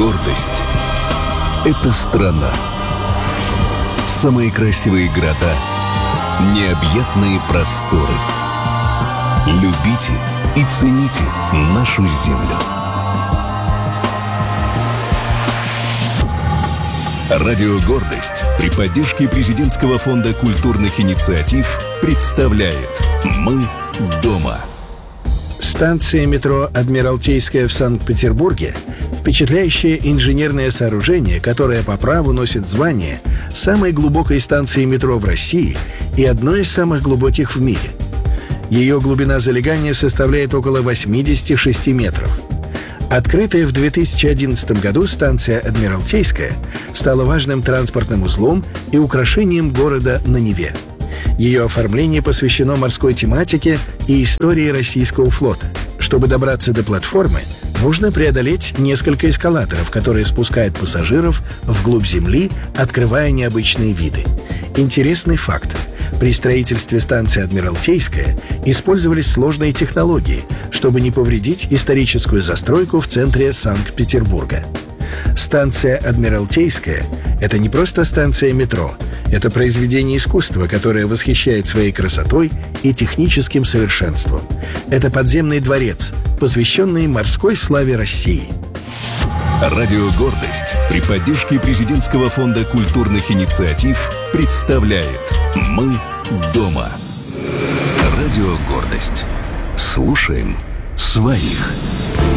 Гордость — это страна. Самые красивые города, необъятные просторы. Любите и цените нашу землю. Радио «Гордость» при поддержке Президентского фонда культурных инициатив представляет «Мы дома». Станция метро «Адмиралтейская» в Санкт-Петербурге – впечатляющее инженерное сооружение, которое по праву носит звание самой глубокой станции метро в России и одной из самых глубоких в мире. Ее глубина залегания составляет около 86 метров. Открытая в 2011 году станция «Адмиралтейская» стала важным транспортным узлом и украшением города на Неве. Ее оформление посвящено морской тематике и истории российского флота. Чтобы добраться до платформы, нужно преодолеть несколько эскалаторов, которые спускают пассажиров вглубь земли, открывая необычные виды. Интересный факт. При строительстве станции «Адмиралтейская» использовались сложные технологии, чтобы не повредить историческую застройку в центре Санкт-Петербурга. Станция «Адмиралтейская» — это не просто станция метро, это произведение искусства, которое восхищает своей красотой и техническим совершенством. Это подземный дворец, посвященный морской славе России. Радио «Гордость» при поддержке Президентского фонда культурных инициатив представляет «Мы дома». Радио «Гордость». Слушаем своих.